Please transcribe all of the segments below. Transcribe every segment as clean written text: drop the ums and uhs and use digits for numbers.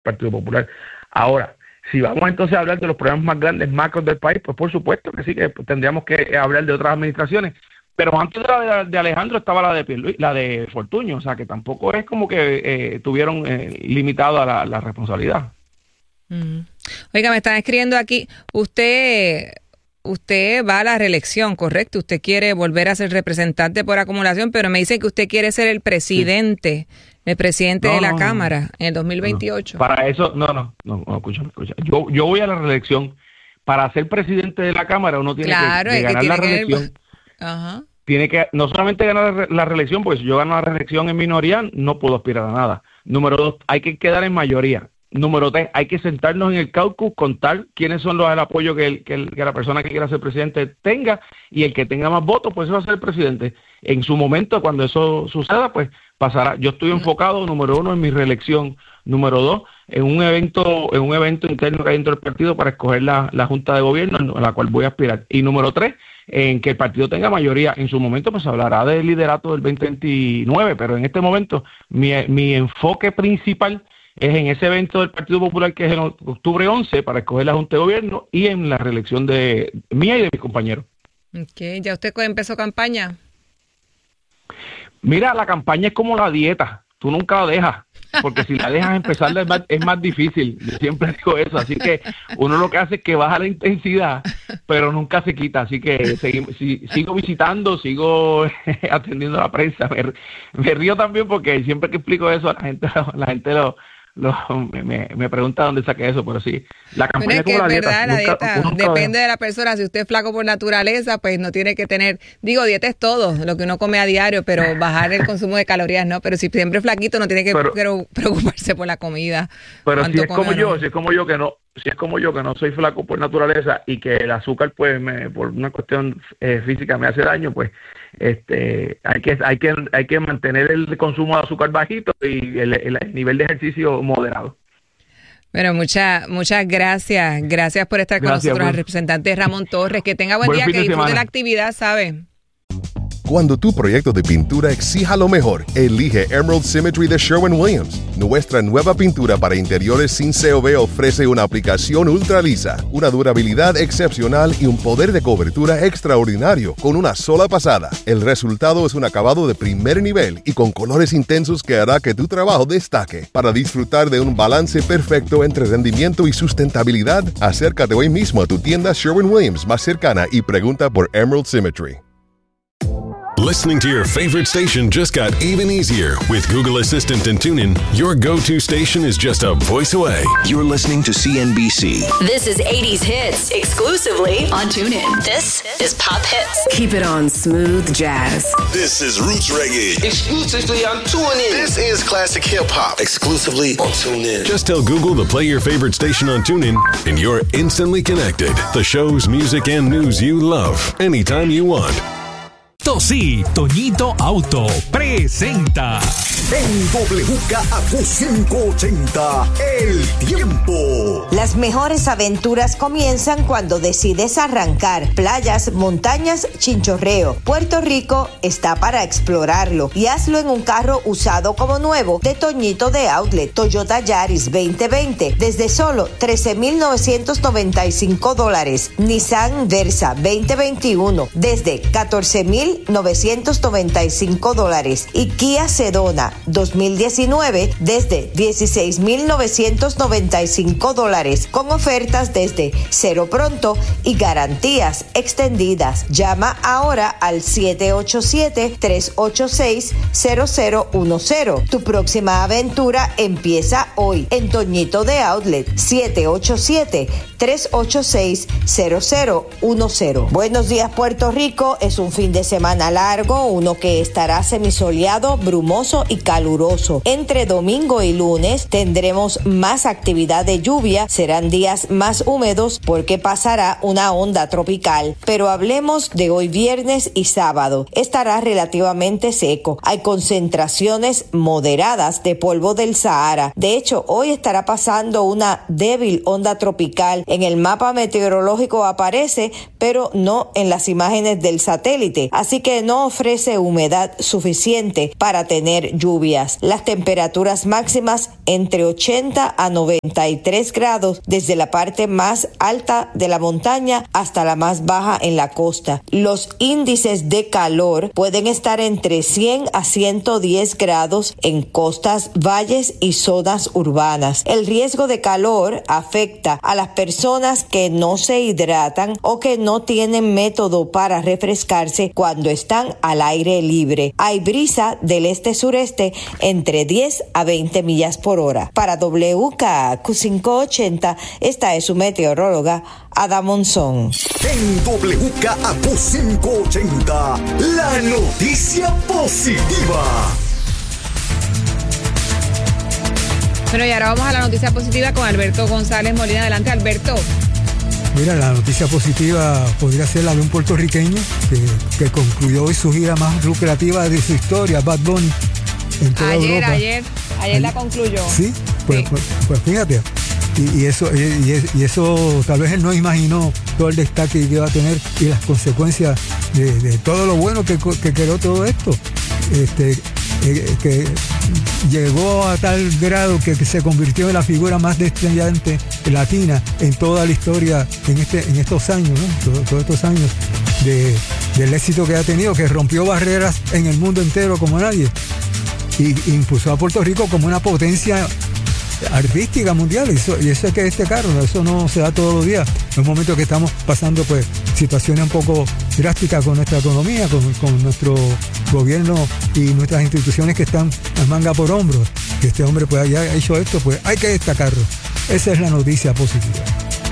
Partido Popular. Ahora, si vamos entonces a hablar de los problemas más grandes, macros del país, pues por supuesto que sí, que tendríamos que hablar de otras administraciones. Pero antes de Alejandro estaba la de Fortuño, o sea que tampoco es como que tuvieron limitado a la responsabilidad. Oiga, me están escribiendo aquí, usted va a la reelección, ¿correcto? Usted quiere volver a ser representante por acumulación, pero me dicen que usted quiere ser el presidente, de la Cámara en el 2028. Para eso, no, escúchame. Yo voy a la reelección. Para ser presidente de la Cámara uno tiene que ganar la reelección. Ajá. Tiene que no solamente ganar la reelección, porque si yo gano la reelección en minoría, no puedo aspirar a nada. Número 2, hay que quedar en mayoría. Número 3, hay que sentarnos en el caucus, contar quiénes son el apoyo que la persona que quiera ser presidente tenga, y el que tenga más votos, pues ese va a ser el presidente. En su momento, cuando eso suceda, pues pasará. Yo estoy enfocado, número 1, en mi reelección. Número 2, en un evento interno que hay dentro del partido para escoger la Junta de Gobierno a la cual voy a aspirar. Y número 3, en que el partido tenga mayoría. En su momento pues hablará del liderato del 2029, pero en este momento mi enfoque principal es en ese evento del Partido Popular que es en octubre 11 para escoger la Junta de Gobierno y en la reelección de mía y de mis compañeros. Okay. ¿Ya usted empezó campaña? Mira, la campaña es como la dieta, tú nunca la dejas, porque si la dejas empezar es más difícil, yo siempre digo eso, así que uno lo que hace es que baja la intensidad, pero nunca se quita, así que sigo visitando, sigo atendiendo a la prensa, me río también porque siempre que explico eso la gente me pregunta dónde saqué eso, pero sí, la campaña es como la dieta. La dieta depende de la persona. Si usted es flaco por naturaleza, pues no tiene que tener, dieta es todo, lo que uno come a diario, pero bajar el consumo de calorías no, pero si siempre es flaquito no tiene que preocuparse por la comida. Pero si es como yo que no soy flaco por naturaleza y que el azúcar pues por una cuestión física me hace daño, pues hay que mantener el consumo de azúcar bajito y el nivel de ejercicio moderado. Bueno, muchas gracias. Gracias por estar con nosotros, al representante Ramón Torres. Que tenga buen día, que disfrute la actividad, ¿sabe? Cuando tu proyecto de pintura exija lo mejor, elige Emerald Symmetry de Sherwin-Williams. Nuestra nueva pintura para interiores sin COV ofrece una aplicación ultra lisa, una durabilidad excepcional y un poder de cobertura extraordinario con una sola pasada. El resultado es un acabado de primer nivel y con colores intensos que hará que tu trabajo destaque. Para disfrutar de un balance perfecto entre rendimiento y sustentabilidad, acércate hoy mismo a tu tienda Sherwin-Williams más cercana y pregunta por Emerald Symmetry. Listening to your favorite station just got even easier. With Google Assistant and TuneIn, your go-to station is just a voice away. You're listening to CNBC. This is 80s Hits, exclusively on TuneIn. This is Pop Hits. Keep it on smooth jazz. This is Roots Reggae, exclusively on TuneIn. This is Classic Hip Hop, exclusively on TuneIn. Just tell Google to play your favorite station on TuneIn, and you're instantly connected. The shows, music, and news you love, anytime you want. Sí, Toñito Auto presenta en WKAQ 580 El Tiempo. Las mejores aventuras comienzan cuando decides arrancar. Playas, montañas, chinchorreo. Puerto Rico está para explorarlo y hazlo en un carro usado como nuevo de Toñito de Outlet. Toyota Yaris 2020 desde solo $13,995. Nissan Versa 2021 desde $14,995 y Kia Sedona 2019 desde $16,995 con ofertas desde cero pronto y garantías extendidas. Llama ahora al 787-386-0010. Tu próxima aventura empieza hoy en Toñito de Outlet. 787-386-0010. Buenos días, Puerto Rico. Es un fin de semana largo, uno que estará semisoleado, brumoso y caluroso. Entre domingo y lunes tendremos más actividad de lluvia, serán días más húmedos porque pasará una onda tropical. Pero hablemos de hoy viernes y sábado. Estará relativamente seco. Hay concentraciones moderadas de polvo del Sahara. De hecho, hoy estará pasando una débil onda tropical. En el mapa meteorológico aparece, pero no en las imágenes del satélite. Así así que no ofrece humedad suficiente para tener lluvias. Las temperaturas máximas entre 80 a 93 grados desde la parte más alta de la montaña hasta la más baja en la costa. Los índices de calor pueden estar entre 100 a 110 grados en costas, valles y zonas urbanas. El riesgo de calor afecta a las personas que no se hidratan o que no tienen método para refrescarse cuando están al aire libre. Hay brisa del este-sureste entre 10 a 20 millas por hora. Para WKQ 580, esta es su meteoróloga Ada Monzón. En WKQ 580, la noticia positiva. Bueno, y ahora vamos a la noticia positiva con Alberto González Molina. Adelante, Alberto. Mira, la noticia positiva podría ser la de un puertorriqueño que concluyó hoy su gira más lucrativa de su historia, Bad Bunny, en toda Europa. Ayer la concluyó. Sí, pues fíjate. Y eso tal vez él no imaginó todo el destaque que iba a tener y las consecuencias de todo lo bueno que creó todo esto. Que llegó a tal grado que se convirtió en la figura más destellante latina en toda la historia en estos años, ¿no? Todos estos años del éxito que ha tenido, que rompió barreras en el mundo entero como nadie y impulsó a Puerto Rico como una potencia artística mundial, y eso es que eso no se da todos los días. En un momento que estamos pasando pues situaciones un poco drásticas con nuestra economía, con nuestro gobierno y nuestras instituciones que están a manga por hombros, que este hombre pues haya hecho esto, pues hay que destacarlo. Esa es la noticia positiva.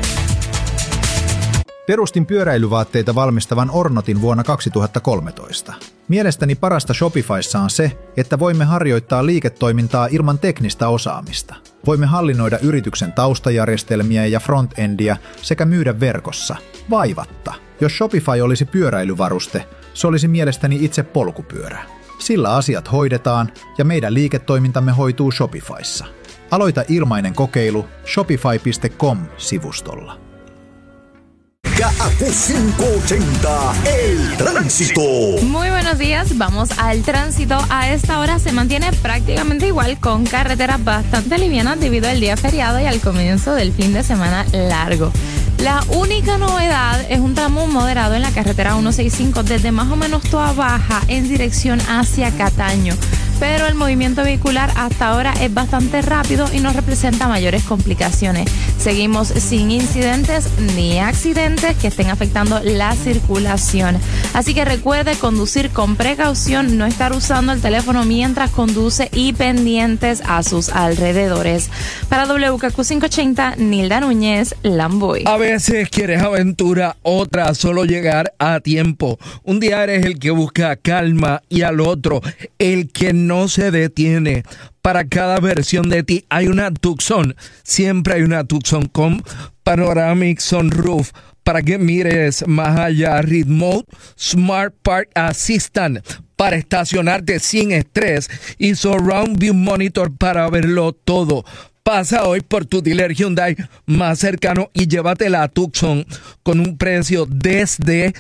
Perustin pyöräilyvaatteita valmistavan Ornotin vuonna 2013. Mielestäni parasta Shopifyssa on se, että voimme harjoittaa liiketoimintaa ilman teknistä osaamista. Voimme hallinnoida yrityksen taustajärjestelmiä ja frontendia sekä myydä verkossa, vaivatta. Jos Shopify olisi pyöräilyvaruste, se olisi mielestäni itse polkupyörä. Sillä asiat hoidetaan ja meidän liiketoimintamme hoituu Shopifyssa. Aloita ilmainen kokeilu shopify.com-sivustolla. WKQ 580, el tránsito. Muy buenos días, vamos al tránsito. A esta hora se mantiene prácticamente igual, con carreteras bastante livianas debido al día feriado y al comienzo del fin de semana largo. La única novedad es un tramo moderado en la carretera 165 desde más o menos Toa Baja en dirección hacia Cataño. Pero el movimiento vehicular hasta ahora es bastante rápido y no representa mayores complicaciones. Seguimos sin incidentes ni accidentes que estén afectando la circulación. Así que recuerde conducir con precaución, no estar usando el teléfono mientras conduce y pendientes a sus alrededores. Para WKQ 580, Nilda Núñez, Lamboy. A veces quieres aventura, otra solo llegar a tiempo. Un día eres el que busca calma y al otro el que no se detiene. Para cada versión de ti hay una Tucson. Siempre hay una Tucson con Panoramic Sunroof para que mires más allá. Remote Smart Park Assistant para estacionarte sin estrés y Surround View Monitor para verlo todo. Pasa hoy por tu dealer Hyundai más cercano y llévate la Tucson con un precio desde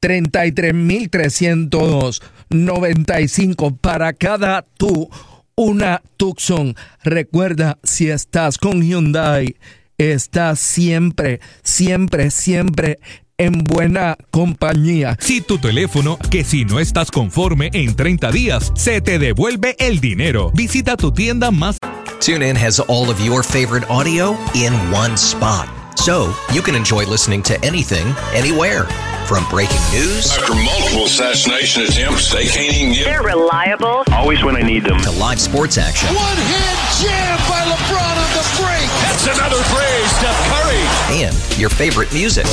$33,395 para cada una Tucson. Recuerda, si estás con Hyundai, estás siempre en buena compañía. Si tu teléfono, que si no estás conforme en 30 días, se te devuelve el dinero. Visita tu tienda más. TuneIn has all of your favorite audio in one spot. So you can enjoy listening to anything, anywhere. From breaking news. After multiple assassination attempts, they can't even get. They're reliable. Always when I need them. To live sports action. One-hand jam by LeBron on the break. That's another three, Steph Curry. And your favorite music.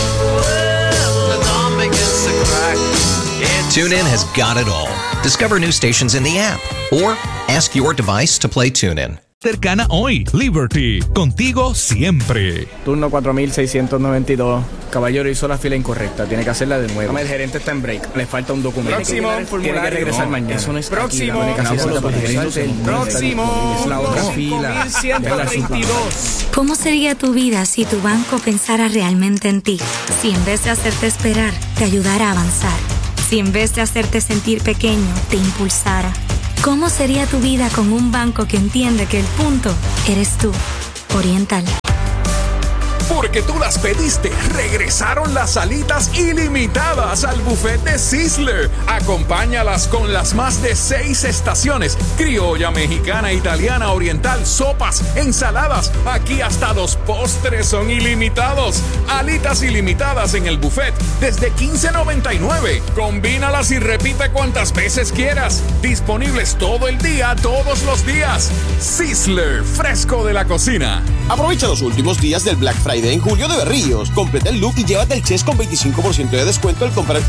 TuneIn has got it all. Discover new stations in the app or ask your device to play TuneIn. Cercana hoy, Liberty, contigo siempre. Turno 4692. Caballero, hizo la fila incorrecta. Tiene que hacerla de nuevo. El gerente está en break. Le falta un documento. Próximo. Tiene que regresar mañana. Eso no es próximo. Próximo. Es la otra fila. 1132. ¿Cómo sería tu vida si tu banco pensara realmente en ti? Si en vez de hacerte esperar, te ayudara a avanzar. Si en vez de hacerte sentir pequeño, te impulsara? ¿Cómo sería tu vida con un banco que entiende que el punto eres tú? Oriental. Porque tú las pediste, regresaron las alitas ilimitadas al buffet de Sizzler. Acompáñalas con las más de 6 estaciones: criolla, mexicana, italiana, oriental, sopas, ensaladas. Aquí hasta los postres son ilimitados. Alitas ilimitadas en el buffet desde $15.99. Combínalas y repite cuantas veces quieras. Disponibles todo el día, todos los días. Sizzler, fresco de la cocina. Aprovecha los últimos días del Black Friday en Julio de Berríos. Completa el look y llévate el chest con 25% de descuento al comprar